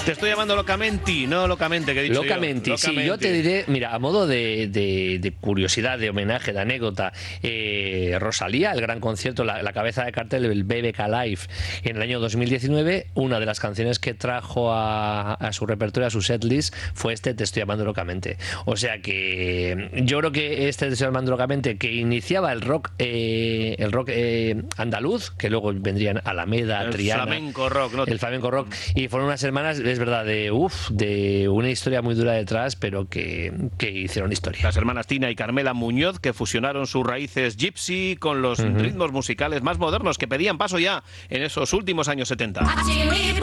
Te estoy llamando locamente, no locamente, que he dicho Locamente, yo. sí, yo te diré, mira, a modo de curiosidad, de homenaje, de anécdota, Rosalía, el gran concierto, la cabeza de cartel del BBK Live en el año 2019, una de las canciones que trajo a su repertorio, a su setlist, fue Te estoy llamando locamente. O sea que yo creo que Te estoy llamando locamente, que iniciaba el rock andaluz, que luego vendrían Alameda, El Triana, flamenco rock, ¿no? el flamenco rock, y fueron unas hermanas, es verdad, de una historia muy dura detrás, pero que hicieron historia. Las hermanas Tina y Carmela Muñoz, que fusionaron sus raíces gypsy con los ritmos musicales más modernos que pedían paso ya en esos últimos años 70.